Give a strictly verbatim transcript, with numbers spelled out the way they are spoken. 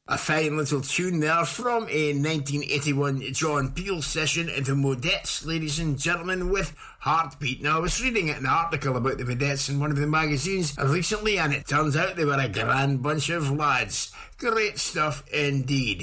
A fine little tune there from a nineteen eighty-one John Peel session into Modettes, ladies and gentlemen, with Heartbeat. Now, I was reading an article about the Modettes in one of the magazines recently, and it turns out they were a grand bunch of lads. Great stuff indeed.